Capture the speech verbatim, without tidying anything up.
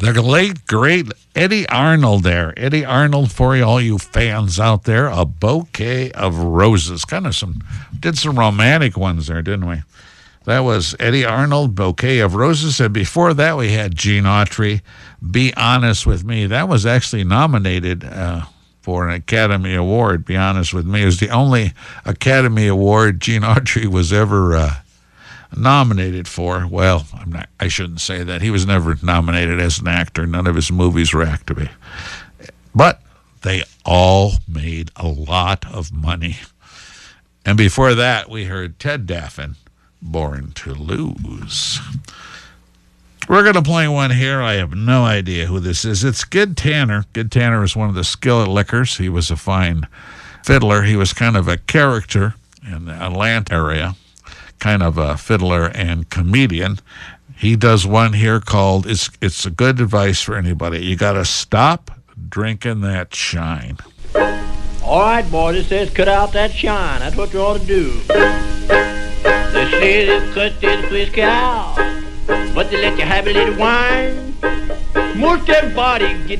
The late, great Eddie Arnold there. Eddie Arnold, for you, all you fans out there, A Bouquet of Roses. Kind of some, did some romantic ones there, didn't we? That was Eddie Arnold, Bouquet of Roses. And before that, we had Gene Autry, Be Honest With Me. That was actually nominated uh, for an Academy Award, Be Honest With Me. It was the only Academy Award Gene Autry was ever uh, nominated for. Well, I'm not, I shouldn't say that. He was never nominated as an actor. None of his movies were acting. But they all made a lot of money. And before that, we heard Ted Daffin, Born to Lose. We're going to play one here. I have no idea who this is. It's Gid Tanner. Gid Tanner is one of the Skillet Lickers. He was a fine fiddler. He was kind of a character in the Atlanta area, kind of a fiddler and comedian. He does one here called, it's, it's a good advice for anybody. You got to stop drinking that shine. All right, boys, it says cut out that shine. That's what you ought to do. They say they cut this whiskey out, but they let you have a little wine. Most everybody get